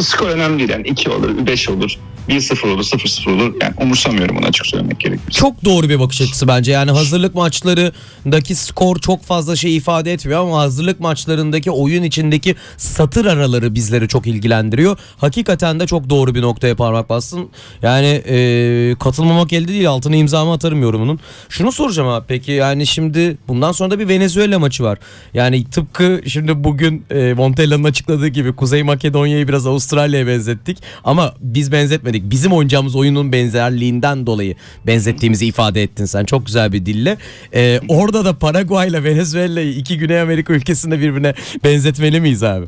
Sonuçta skor önemli değil. Yani 2 olur, 5 olur, 1-0 olur, 0-0 olur. Yani umursamıyorum, onu açık söylemek gerekirse. Çok doğru bir bakış açısı bence. Yani hazırlık maçlarındaki skor çok fazla şey ifade etmiyor ama hazırlık maçlarındaki oyun içindeki satır araları bizleri çok ilgilendiriyor. Hakikaten de çok doğru bir noktaya parmak bastın. Yani katılmamak elde değil, altına imzamı atarım yorumunun. Şunu soracağım abi, peki yani şimdi bundan sonra da bir Venezuela maçı var. Yani tıpkı şimdi bugün Montella'nın açıkladığı gibi Kuzey Makedonya'yı biraz Avustralya'ya benzettik ama biz benzetmedik. Bizim oynayacağımız oyunun benzerliğinden dolayı benzettiğimizi ifade ettin sen çok güzel bir dille. Orada da Paraguay ile Venezuela'yı, iki Güney Amerika ülkesinde birbirine benzetmeli miyiz abi?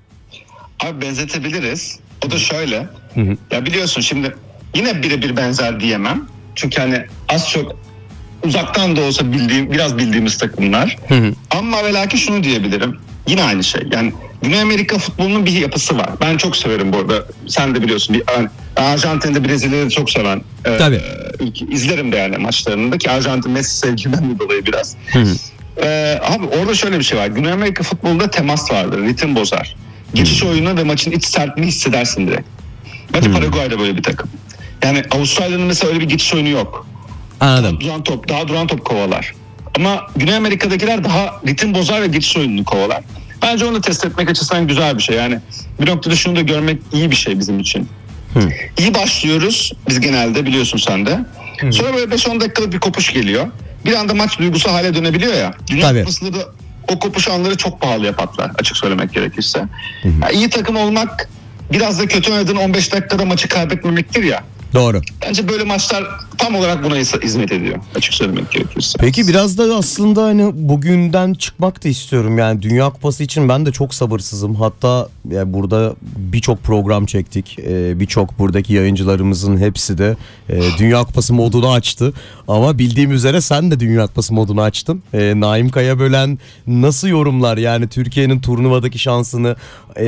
Abi benzetebiliriz. O da şöyle. Ya biliyorsun şimdi yine birebir benzer diyemem. Çünkü hani az çok uzaktan da olsa biraz bildiğimiz takımlar. Ama ve lakin şunu diyebilirim. Yine aynı şey. Yani Güney Amerika futbolunun bir yapısı var. Ben çok severim bu arada. Sen de biliyorsun. Arjantin'de Brezilya'yı çok seven. Tabii. İzlerim de yani maçlarında ki Arjantin Messi sevgimden de dolayı biraz. Abi orada şöyle bir şey var. Güney Amerika futbolunda temas vardır. Ritim bozar. Geçiş oyunu ve maçın iç sertliğini hissedersin direkt. Bence Paraguay'da böyle bir takım. Yani Avustralya'nın mesela öyle bir geçiş oyunu yok. Anladım. Daha duran top kovalar. Ama Güney Amerika'dakiler daha ritim bozar ve geçiş oyununu kovalar. Bence onu test etmek açısından güzel bir şey. Yani bir noktada şunu da görmek iyi bir şey bizim için. İyi başlıyoruz biz genelde, biliyorsun sen de. Sonra böyle 5-10 dakikalık bir kopuş geliyor. Bir anda maç duygusal hale dönebiliyor ya. Dünya Kupası'nda da o kopuş anları çok pahalıya patlar, açık söylemek gerekirse. Yani iyi takım olmak biraz da kötü oynadığın 15 dakikada maçı kaybetmemektir ya. Doğru. Bence böyle maçlar tam olarak buna hizmet ediyor, açık söylemek gerekirse. Peki biraz da aslında hani bugünden çıkmak da istiyorum. Yani Dünya Kupası için ben de çok sabırsızım. Hatta yani burada birçok program çektik. Birçok buradaki yayıncılarımızın hepsi de Dünya Kupası modunu açtı. Ama bildiğim üzere sen de Dünya Kupası modunu açtın. Naim Kayabölen nasıl yorumlar yani Türkiye'nin turnuvadaki şansını,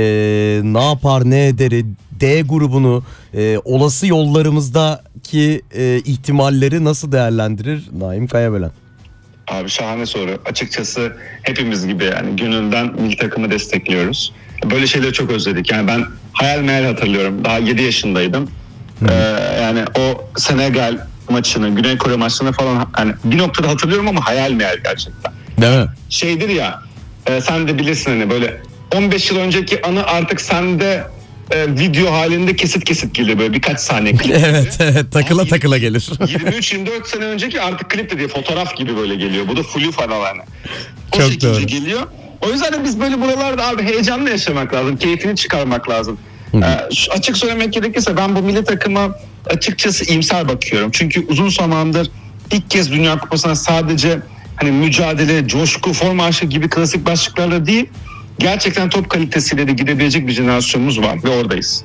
ne yapar ne ederi, D grubunu, olası yollarımızdaki ihtimalleri nasıl değerlendirir Naim Kayabölen? Abi şahane soru. Açıkçası hepimiz gibi yani gönülden milli takımı destekliyoruz. Böyle şeyleri çok özledik. Yani ben hayal meyal hatırlıyorum. Daha 7 yaşındaydım. Yani o Senegal maçını, Güney Kore maçını falan yani bir noktada hatırlıyorum ama hayal meyal gerçekten. Değil mi? Şeydir ya, sen de bilirsin hani böyle 15 yıl önceki anı artık sende video halinde kesit geliyor, böyle birkaç saniye klip. Evet takıla gelir. 23-24 sene önceki artık klip de değil, fotoğraf gibi böyle geliyor. Bu da flu falan yani. O çok şekilde doğru geliyor. O yüzden de biz böyle buralarda abi heyecanla yaşamak lazım. Keyfini çıkarmak lazım. Açık söylemek gerekirse ben bu milli takıma açıkçası iyimser bakıyorum. Çünkü uzun zamandır ilk kez Dünya Kupası'na sadece hani mücadele, coşku, forma aşkı gibi klasik başlıklarla değil, gerçekten top kalitesiyle de gidebilecek bir jenerasyonumuz var ve oradayız.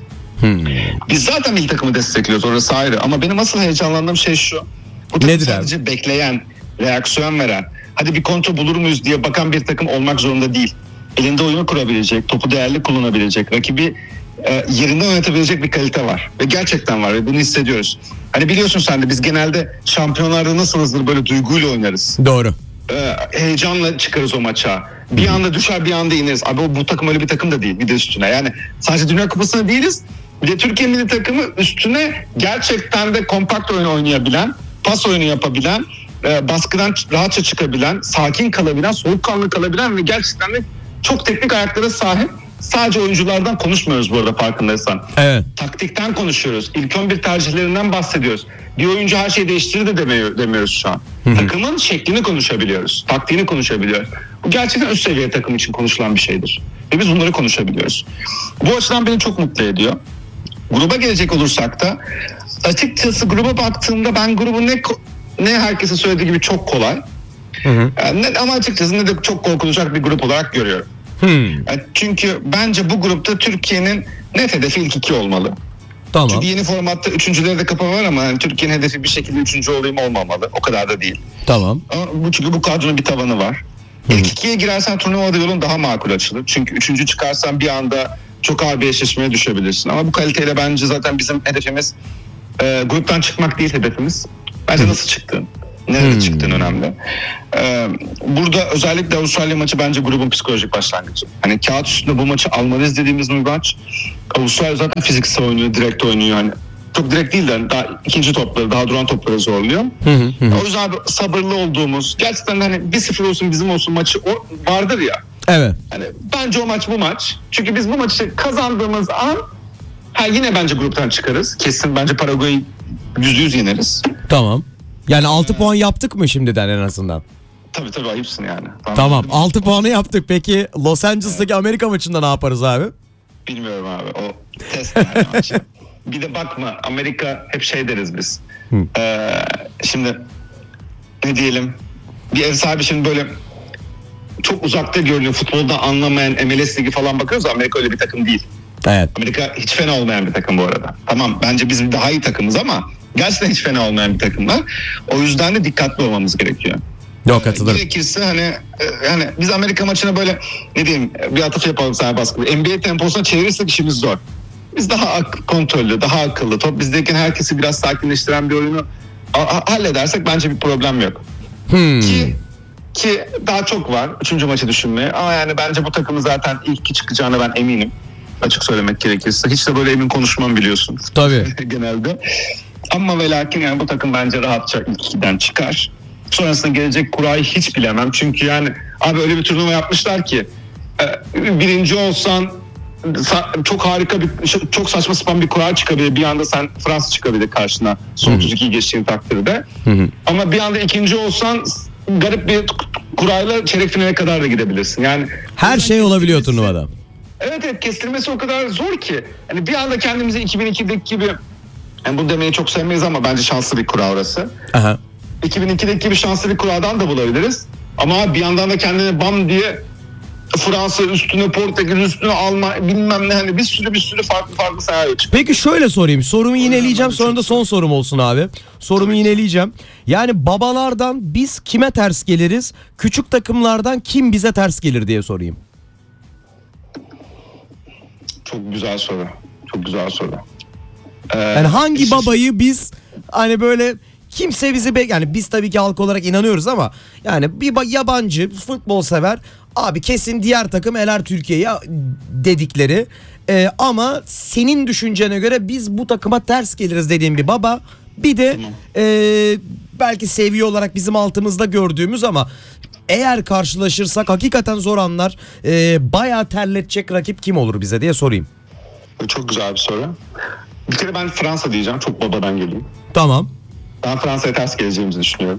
Biz zaten milli takımı destekliyoruz, orası ayrı. Ama benim asıl heyecanlandığım şey şu. Bu takım sadece abi bekleyen, reaksiyon veren, hadi bir kontrol bulur muyuz diye bakan bir takım olmak zorunda değil. Elinde oyunu kurabilecek, topu değerli kullanabilecek, rakibi yerinden oynatabilecek bir kalite var. Ve gerçekten var ve bunu hissediyoruz. Hani biliyorsun sen de biz genelde şampiyonlarda nasılızdır, böyle duyguyla oynarız. Doğru. Heyecanla çıkarız o maça. Bir anda düşer, bir anda ineriz. Abi bu takım öyle bir takım da değil. Bir de üstüne yani sadece Dünya Kupası'nda değiliz. Bir de Türkiye milli takımı üstüne gerçekten de kompakt oyun oynayabilen, pas oyunu yapabilen, baskıdan rahatça çıkabilen, sakin kalabilen, soğukkanlı kalabilen ve gerçekten de çok teknik ayaklara sahip. Sadece oyunculardan konuşmuyoruz bu arada, farkındaysan. Evet. Taktikten konuşuyoruz. İlk 11 tercihlerinden bahsediyoruz. Bir oyuncu her şeyi değiştirir de demiyoruz şu an. Takımın şeklini konuşabiliyoruz. Taktiğini konuşabiliyoruz. Bu gerçekten üst seviye takım için konuşulan bir şeydir. Ve biz bunları konuşabiliyoruz. Bu açıdan beni çok mutlu ediyor. Gruba gelecek olursak da açıkçası gruba baktığımda ben grubu ne herkesin söylediği gibi çok kolay. Yani ama açıkçası ne de çok korkulacak bir grup olarak görüyorum. Yani çünkü bence bu grupta Türkiye'nin net hedefi ilk 2 olmalı. Tamam. Çünkü yeni formatta üçüncülere de kapama var ama yani Türkiye'nin hedefi bir şekilde 3. olayım olmamalı. O kadar da değil. Tamam. Ama çünkü bu kadronun bir tavanı var. İlk 2'ye girersen turnuvada yolun daha makul açılır. Çünkü 3. çıkarsan bir anda çok ağır bir eşleşmeye düşebilirsin. Ama bu kaliteyle bence zaten bizim hedefimiz gruptan çıkmak değil hedefimiz. Bence nasıl çıktın? Nerede çıktığın önemli. Burada özellikle Avustralya maçı bence grubun psikolojik başlangıcı. Hani kağıt üstünde bu maçı almalıyız dediğimiz bir maç. Avustralya zaten fiziksel oynuyor, direkt oynuyor. Hani çok direkt değil de hani daha ikinci topları, daha duran topları zorluyor. O yüzden abi sabırlı olduğumuz, gerçekten hani 1-0 olsun bizim olsun maçı vardır ya. Evet. Hani bence o maç bu maç. Çünkü biz bu maçı kazandığımız an yine bence gruptan çıkarız. Kesin bence Paraguay'ı %100 yeneriz. Tamam. Yani 6 puan yaptık mı şimdiden en azından? Tabii ayıpsın yani. Tamam 6 puanı yaptık. Peki Los Angeles'taki Amerika maçında ne yaparız abi? Bilmiyorum abi. O test yani maçı. Bir de bakma Amerika hep şey deriz biz. Şimdi ne diyelim, bir ev sahibi şimdi böyle çok uzakta görünüyor, futbolda anlamayan MLS ligi falan bakıyoruz. Amerika öyle bir takım değil. Evet. Amerika hiç fena olmayan bir takım bu arada. Tamam bence biz daha iyi takımız ama gerçekten hiç fena olmayan bir takımlar. O yüzden de dikkatli olmamız gerekiyor. Yok, katılırım. Gerekirse hani biz Amerika maçına böyle ne diyeyim bir atıf yapalım sana baskı. NBA temposuna çevirirsek işimiz zor. Biz daha kontrollü, daha akıllı, top bizdeyken herkesi biraz sakinleştiren bir oyunu halledersek bence bir problem yok. Ki daha çok var 3. maçı düşünmeye. Ama yani bence bu takımın zaten ilk iki çıkacağına ben eminim. Açık söylemek gerekirse. Hiç de böyle emin konuşmam biliyorsun. Tabii. Genelde. Ama ve lakin yani bu takım bence rahatça ilk 2'den çıkar. Sonrasında gelecek kurayı hiç bilemem. Çünkü yani abi öyle bir turnuva yapmışlar ki birinci olsan çok harika çok saçma sapan bir kura çıkabilir. Bir anda sen Fransa çıkabilir karşına. Son 32'yi geçtiğin takdirde. Ama bir anda ikinci olsan garip bir kurayla çeyrek finale kadar da gidebilirsin. Yani her şey olabiliyor turnuvada. Evet kestirmesi o kadar zor ki. Yani bir anda kendimizi 2002'deki gibi, yani bunu demeyi çok sevmeyiz ama bence şanslı bir kura orası. Aha. 2002'deki gibi şanslı bir kuradan da bulabiliriz. Ama bir yandan da kendini bam diye Fransa üstüne, Portekiz üstüne alma bilmem ne, hani bir sürü farklı senaryo çıkıyor. Peki şöyle sorayım. Sorumu yineleyeceğim, sonra da son sorum olsun abi. Sorumu yineleyeceğim. Yani babalardan biz kime ters geliriz? Küçük takımlardan kim bize ters gelir diye sorayım. Çok güzel soru. Yani hangi babayı biz hani böyle kimse bizi yani biz tabii ki halk olarak inanıyoruz ama yani bir yabancı futbol sever abi kesin diğer takım eler Türkiye'yi dedikleri ama senin düşüncene göre biz bu takıma ters geliriz dediğim bir baba, bir de belki seviye olarak bizim altımızda gördüğümüz ama eğer karşılaşırsak hakikaten zor anlar bayağı terletecek rakip kim olur bize diye sorayım. Çok güzel bir soru. Bir kere ben Fransa diyeceğim. Çok babadan geleyim. Tamam. Ben Fransa'ya ters geleceğimizi düşünüyorum.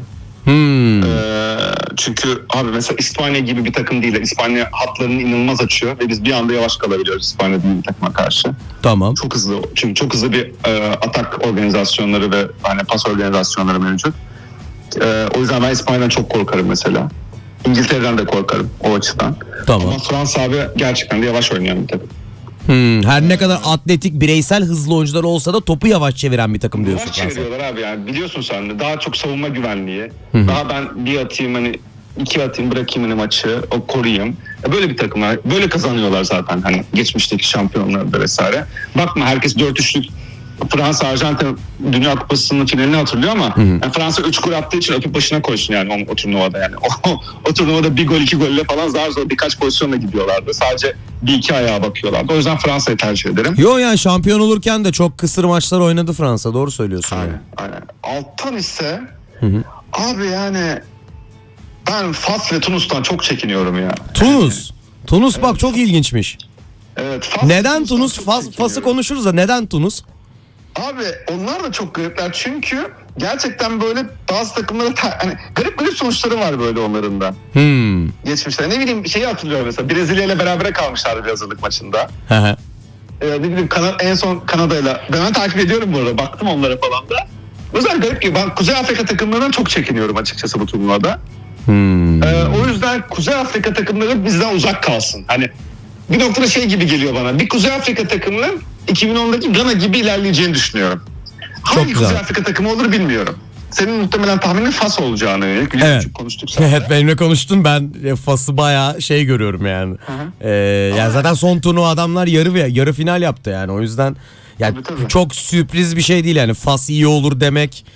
Çünkü abi mesela İspanya gibi bir takım değil. İspanya hatlarını inanılmaz açıyor ve biz bir anda yavaş kalabiliyoruz İspanya gibi bir takıma karşı. Tamam. Çok hızlı. Çünkü çok hızlı bir atak organizasyonları ve hani pas organizasyonları mevcut. O yüzden ben İspanya'dan çok korkarım mesela. İngiltere'den de korkarım o açıdan. Tamam. Ama Fransa abi gerçekten de yavaş oynayan bir takım. Her ne kadar atletik, bireysel hızlı oyuncular olsa da topu yavaş çeviren bir takım diyorsun. Yavaş çeviriyorlar abi yani, biliyorsun sen de. Daha çok savunma güvenliği. Daha ben bir atayım hani 2 atayım bırakayım hani maçı, o koruyayım. Böyle bir takımlar. Böyle kazanıyorlar zaten hani geçmişteki şampiyonlarda vesaire. Bakma herkes 4-3'lük Fransa Arjantin Dünya Kupası'nın finalini hatırlıyor ama yani Fransa 3 gol attığı için öpüp başına koysun yani o turnuvada yani. O turnuvada 1 gol 2 golle falan zor birkaç pozisyonla gidiyorlardı. Sadece 1-2 ayağa bakıyorlardı. O yüzden Fransa'yı tercih ederim. Yo yani şampiyon olurken de çok kısır maçlar oynadı Fransa. Doğru söylüyorsun. Aynen. Alttan ise abi yani ben Fas ve Tunus'tan çok çekiniyorum ya. Tunus bak çok ilginçmiş. Evet. Neden Tunus? Fas'ı konuşuruz da neden Tunus? Abi onlar da çok garipler çünkü gerçekten böyle bazı takımlara hani garip sonuçları var böyle onların da. Geçmişler. Ne bileyim şeyi hatırlıyorum mesela Brezilya ile berabere kalmışlardı bir hazırlık maçında. Ne bileyim en son Kanada'yla. Ben takip ediyorum bu arada. Baktım onlara falan da. O yüzden garip ki ben Kuzey Afrika takımlarından çok çekiniyorum açıkçası bu turnuvada. O yüzden Kuzey Afrika takımları bizden uzak kalsın. Hani bir noktada şey gibi geliyor bana. Bir Kuzey Afrika takımının 2010'daki Gana gibi ilerleyeceğini düşünüyorum. Hangi Kuzey Afrika takımı olur bilmiyorum. senin muhtemelen tahminin Fas olacağını yönelik. Evet. Konuştuk zaten. Evet, benimle konuştun, ben Fas'ı bayağı görüyorum yani. Yani zaten son turnuva adamlar yarı final yaptı yani, o yüzden yani Tabii. çok sürpriz bir şey değil yani Fas iyi olur demek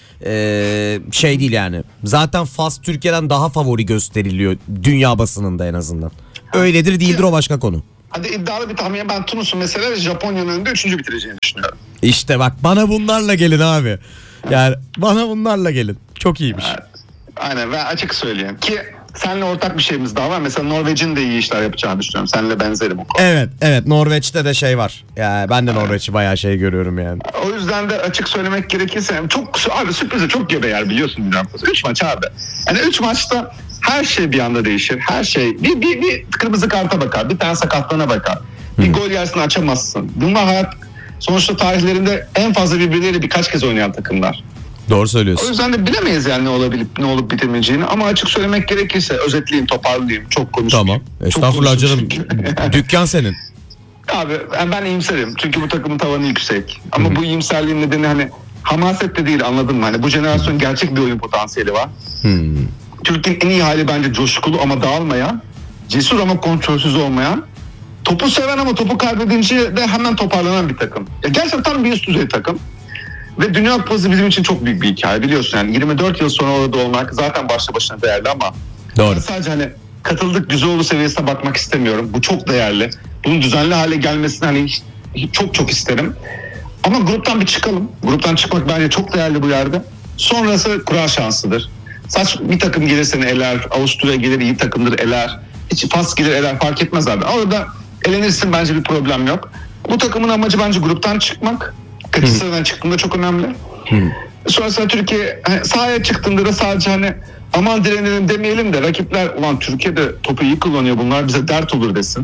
değil yani. Zaten Fas Türkiye'den daha favori gösteriliyor dünya basınında en azından. Öyledir değildir o başka konu. Hadi iddialı bir tahmin, ben Tunus'un mesela Japonya'nın önünde 3. bitireceğini düşünüyorum. İşte bak, bana bunlarla gelin abi. Yani bana bunlarla gelin. Çok iyiymiş. Evet. Aynen, ve açık söyleyeyim ki seninle ortak bir şeyimiz daha var. Mesela Norveç'in de iyi işler yapacağını düşünüyorum. Seninle benzerim o konuda. Evet, Norveç'te de var. Yani ben de Norveç'i bayağı görüyorum yani. O yüzden de açık söylemek gerekirse çok abi, sürprize çok gebe yer, biliyorsun Dünya Kupası. 3 maç abi. Yani 3 maçta her şey bir anda değişir. Her şey bir kırmızı karta bakar. Bir tane sakatlığına bakar. Bir gol yersini açamazsın. Bunlar hayat, sonuçta tarihlerinde en fazla birbirleriyle birkaç kez oynayan takımlar. Doğru O söylüyorsun. yüzden de bilemeyiz yani ne olup bitemeyeceğini, ama açık söylemek gerekirse özetleyeyim, toparlayayım, çok konuşmayayım. Tamam. Estağfurullah canım. Dükkan senin. Abi ben iyimserim çünkü bu takımın tavanı yüksek, ama bu iyimserliğin nedeni hani hamaset de değil, anladın mı? Hani bu jenerasyon gerçek bir oyun potansiyeli var. Türkiye'nin en iyi hali bence coşkulu ama dağılmayan, cesur ama kontrolsüz olmayan, topu seven ama topu kaybedince de hemen toparlanan bir takım. Ya gerçekten tam bir üst düzey takım. Ve Dünya Kupası bizim için çok büyük bir hikaye, biliyorsun yani 24 yıl sonra orada olmak zaten başlı başına değerli, ama Doğru. ben sadece hani katıldık güzel seviyesine bakmak istemiyorum. Bu çok değerli. Bunun düzenli hale gelmesini hani çok isterim. Ama gruptan bir çıkalım. Gruptan çıkmak bence çok değerli bu yerde. Sonrası kura şansıdır. Bir takım gelir seni eler, Avusturya gelir iyi takımdır eler, hiç Fas gelir eler, fark etmez abi. Orada elenirsin, bence bir problem yok. Bu takımın amacı bence gruptan çıkmak. Kaçıncı sıradan çıktığında çok önemli. Sonrasında Türkiye sahaya çıktığında da sadece hani aman direnelim demeyelim de, rakipler ulan Türkiye'de topu iyi kullanıyor, bunlar bize dert olur desin.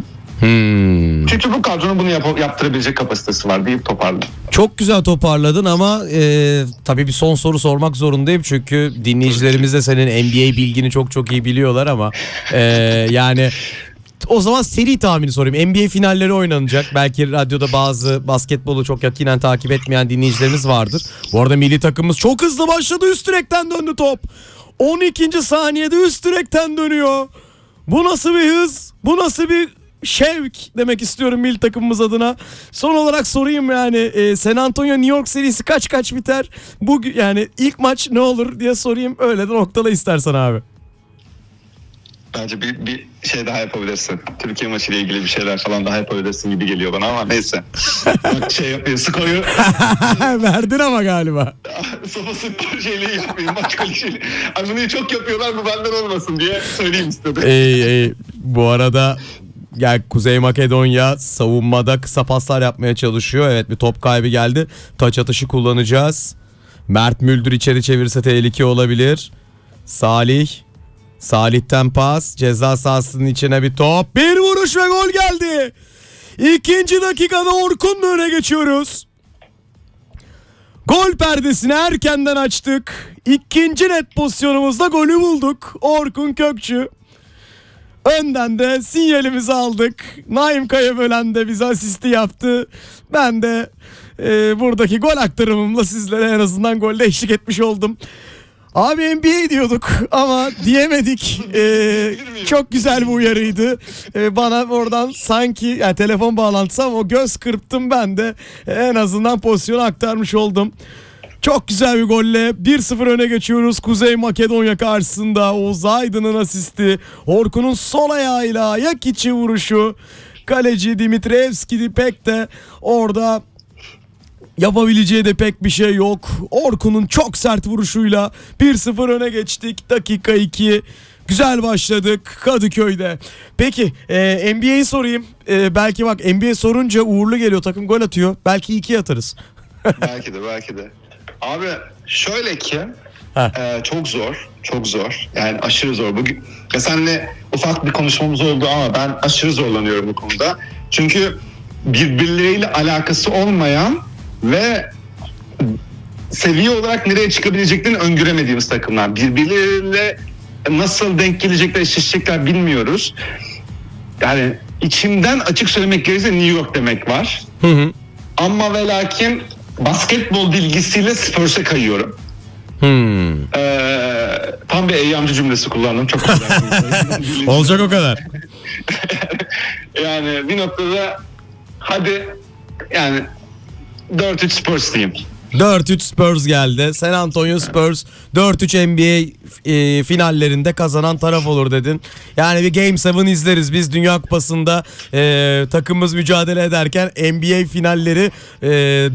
Çünkü bu kadronun bunu yaptırabilecek kapasitesi var deyip toparladım. Çok güzel toparladın ama tabii bir son soru sormak zorundayım. Çünkü dinleyicilerimiz de senin NBA bilgini çok iyi biliyorlar ama yani o zaman seri tahmini sorayım. NBA finalleri oynanacak. Belki radyoda bazı basketbolu çok yakinen takip etmeyen dinleyicilerimiz vardır. Bu arada milli takımımız çok hızlı başladı. Üst direkten döndü top. 12. saniyede üst direkten dönüyor. Bu nasıl bir hız? Bu nasıl bir şevk demek istiyorum milli takımımız adına. Son olarak sorayım yani San Antonio New York serisi kaç biter? Bu yani ilk maç ne olur diye sorayım. Öyle de noktala istersen abi. Bence bir şey daha yapabilirsin. Türkiye maçıyla ilgili bir şeyler falan daha yapabilirsin gibi geliyor bana, ama neyse. Bak yapıyor, skoru. Verdin ama galiba. Sopası şeyliği yapmayayım, maç klişeli. Ay bunu çok yapıyorlar, bu benden olmasın diye söyleyeyim istedim. Bu arada yani Kuzey Makedonya savunmada kısa paslar yapmaya çalışıyor. Evet, bir top kaybı geldi. Taç atışı kullanacağız. Mert Müldür içeri çevirse tehlike olabilir. Salih'ten pas. Ceza sahasının içine bir top. Bir vuruş ve gol geldi. 2. dakikada Orkun'la öne geçiyoruz. Gol perdesini erkenden açtık. 2. net pozisyonumuzda golü bulduk. Orkun Kökçü. Önden de sinyalimizi aldık. Naim Kayabölen de bize asisti yaptı. Ben de buradaki gol aktarımımla sizlere en azından golde eşlik etmiş oldum. Abi NBA diyorduk ama diyemedik. Çok güzel bir uyarıydı. Bana oradan sanki yani telefon bağlantısı ama o göz kırptım, ben de en azından pozisyonu aktarmış oldum. Çok güzel bir golle 1-0 öne geçiyoruz Kuzey Makedonya karşısında. Oğuz Aydın'ın asisti, Orkun'un sol ayağıyla ayak içi vuruşu. Kaleci Dimitrievski pek de orada yapabileceği de pek bir şey yok. Orkun'un çok sert vuruşuyla 1-0 öne geçtik. Dakika 2. Güzel başladık Kadıköy'de. Peki NBA'yi sorayım. Belki bak, NBA sorunca uğurlu geliyor, takım gol atıyor. Belki 2 atarız. belki de. Abi şöyle ki çok zor. Yani aşırı zor. Bugün seninle ufak bir konuşmamız oldu ama ben aşırı zorlanıyorum bu konuda. Çünkü birbirleriyle alakası olmayan ve seviye olarak nereye çıkabileceklerini öngöremediğimiz takımlar. Birbirleriyle nasıl denk gelecekler, eşleşecekler bilmiyoruz. Yani içimden açık söylemek gerekirse New York demek var. Ama ve lakin basketbol bilgisiyle Spurs'e kayıyorum. Tam bir eyyamcı cümlesi kullandım. Çok güzel. Olacak o kadar. Yani bir noktada hadi yani 4-3 Spurs diyeyim. 4-3 Spurs geldi. San Antonio Spurs 4-3 NBA finallerinde kazanan taraf olur dedin. Yani bir Game 7 izleriz. Biz Dünya Kupası'nda takımımız mücadele ederken NBA finalleri